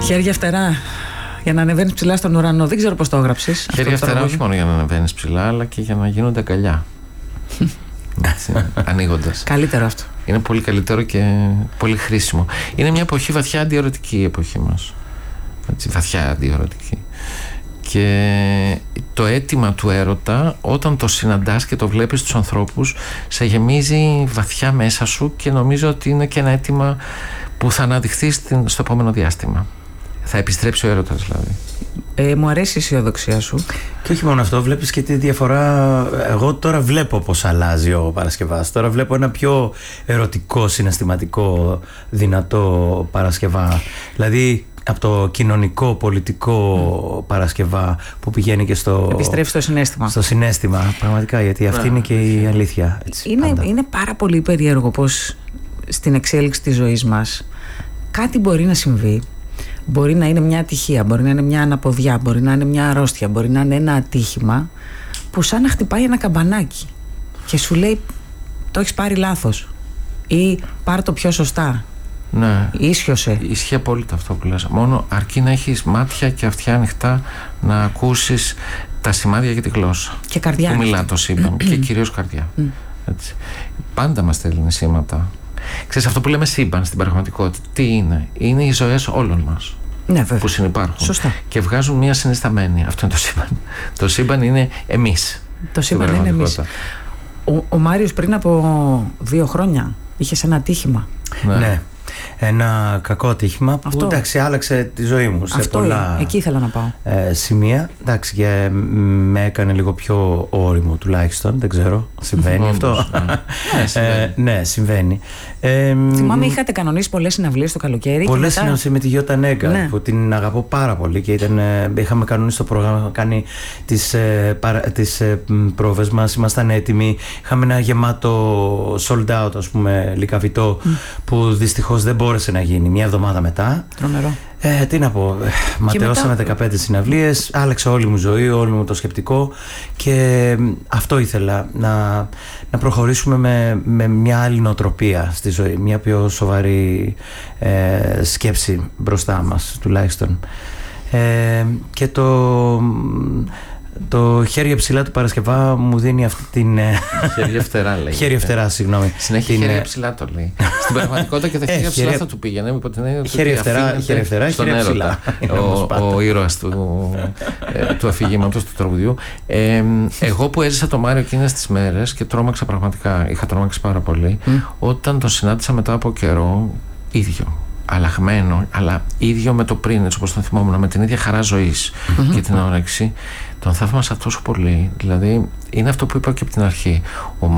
Χέρια φτερά για να ανεβαίνεις ψηλά στον ουρανό. Δεν ξέρω πώς το έγραψες. Χέρια φτερά όχι μόνο για να ανεβαίνεις ψηλά, αλλά και για να γίνονται αγκαλιά. Ανοίγοντας. Καλύτερο αυτό. Είναι πολύ καλύτερο και πολύ χρήσιμο. Είναι μια εποχή βαθιά αντιερωτική η εποχή μας. Έτσι, βαθιά αντιερωτική. Και το αίτημα του έρωτα, όταν το συναντάς και το βλέπεις τους ανθρώπους, σε γεμίζει βαθιά μέσα σου και νομίζω ότι είναι και ένα αίτημα που θα αναδειχθεί στο επόμενο διάστημα. Θα επιστρέψει ο έρωτας δηλαδή. Μου αρέσει η αισιοδοξία σου. Και όχι μόνο αυτό, βλέπεις και τη διαφορά. Εγώ τώρα βλέπω πως αλλάζει ο Παρασκευάς. Τώρα βλέπω ένα πιο ερωτικό, συναισθηματικό, δυνατό Παρασκευά. Δηλαδή από το κοινωνικό, πολιτικό Παρασκευά που πηγαίνει και στο... Επιστρέφει στο συναίσθημα. Στο συναίσθημα, πραγματικά, γιατί αυτή είναι και η αλήθεια. Έτσι, είναι πάρα πολύ περίεργο πως στην εξέλιξη της ζωής μας κάτι μπορεί να συμβεί. Μπορεί να είναι μια ατυχία, μπορεί να είναι μια αναποδιά, μπορεί να είναι μια αρρώστια, μπορεί να είναι ένα ατύχημα που σαν να χτυπάει ένα καμπανάκι και σου λέει το έχεις πάρει λάθος ή πάρ' το πιο σωστά. Ναι. Ίσιοσε. Ισχύει απόλυτα αυτό που λες. Μόνο αρκεί να έχεις μάτια και αυτιά ανοιχτά να ακούσεις τα σημάδια για τη γλώσσα. Και καρδιά. Που μιλά το σύμπαν και κυρίως καρδιά. Έτσι. Πάντα μας στέλνει σήματα. Ξέρεις, αυτό που λέμε σύμπαν στην πραγματικότητα, τι είναι? Είναι οι ζωές όλων μας. Ναι, που συνυπάρχουν. Σωστά. Και βγάζουν μια συνισταμένη. Αυτό είναι το σύμπαν. Το σύμπαν είναι εμείς. Το σύμπαν είναι εμείς. Ο Μάριος πριν από 2 χρόνια είχε ένα ατύχημα. Ναι. Ένα κακό ατύχημα που εντάξει άλλαξε τη ζωή μου σε πολλά εκεί ήθελα να πάω. Σημεία. Εντάξει, και με έκανε λίγο πιο όριμο τουλάχιστον. Δεν ξέρω, συμβαίνει αυτό? Ναι, συμβαίνει. Θυμάμαι είχατε κανονίσει πολλές συναυλίες το καλοκαίρι. Πολλές συναυλίες με τη Γιώτα Νέγκα, ναι, που την αγαπώ πάρα πολύ και είχαμε κανονίσει το πρόγραμμα, κάνει τις πρόβες μας, ήμασταν έτοιμοι. Είχαμε ένα γεμάτο sold out, ας πούμε, λικαβιτό που δυστυχώς δεν μπόρεσε να γίνει μια εβδομάδα μετά. Τρομερό. Τι να πω, ματαιώσαμε 15 συναυλίες, άλλαξε όλη μου ζωή, όλο μου το σκεπτικό και αυτό ήθελα, να προχωρήσουμε με μια άλλη νοοτροπία στη ζωή, μια πιο σοβαρή σκέψη μπροστά μας τουλάχιστον. Και το χέρια ψηλά του Παρασκευά μου δίνει αυτή την... Χέρια φτερά λέει. Χέρια φτερά, συγγνώμη. Συνέχεια χέρια ψηλά το λέει. Στην πραγματικότητα και τα χέρια ψηλά θα του πήγαινε. Χέρια φτερά, χέρια ψηλά. Ο ήρωας του αφηγήματος, του τραγουδιού. Εγώ που έζησα το Μάριο εκείνες τις μέρες και τρόμαξα πραγματικά, είχα τρόμαξει πάρα πολύ, όταν τον συνάντησα μετά από καιρό, ίδιο. Αλλαγμένο, αλλά ίδιο με το πριν, έτσι όπως τον θυμόμουν, με την ίδια χαρά ζωής και την όρεξη. Τον θαύμασα τόσο πολύ. Δηλαδή, είναι αυτό που είπα και από την αρχή.